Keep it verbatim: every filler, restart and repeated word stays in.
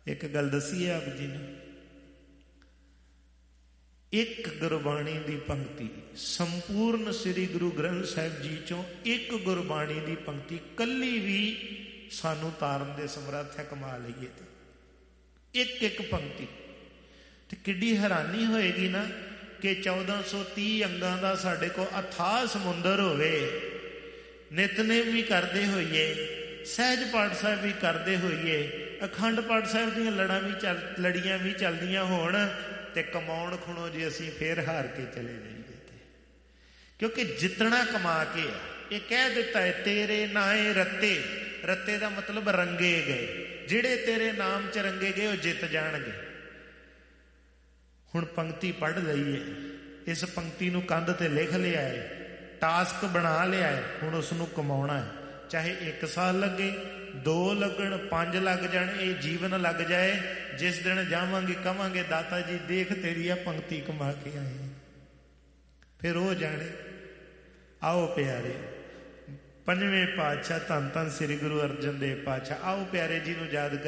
एक गल दसी है आप जी ने, एक गुरबाणी की पंक्ति संपूर्ण श्री गुरु ग्रंथ साहिब जी चों एक गुरबाणी की पंक्ति कली भी सानू तारन दे समर्थ है। कमा लईए तो एक एक पंक्ति तो किड्डी हैरानी होएगी ना कि चौदह सौ तीह अंगां दा साडे को अथाह समुंदर होवे, नितनेम भी करते होइए, सहज पाठ साहिब भी करते होइए, अखंड पाठ साहिब दीयां लड़ां भी चल लड़ियां भी चलदियां होण ते कमाउण खुणों जे असीं फेर हार के चले जाइए ते, क्योंकि जितना कमा के ये कह दिता है तेरे नाए रत्ते, रत्ते का मतलब रंगे गए, जिहड़े तेरे नाम च रंगे गए वो जित जाणगे। हुण पंक्ति पढ़ लईए, इस पंक्ति नूं कंध ते लिख लिया है, टास्क बना लिया है, हुण उसनूं कमाउणा है, चाहे एक साल लगे, दो लगन, पांच लग जाण, ये जीवन लग जाए। जिस दिन जावांगे कहांगे दाता जी देख तेरी आ पंक्ति कमा के आए, फिर हो जाने। आओ प्यारे पंजवें पातशाह धन धन श्री गुरु अर्जन देव पातशाह, आओ प्यारे जी नूं याद कर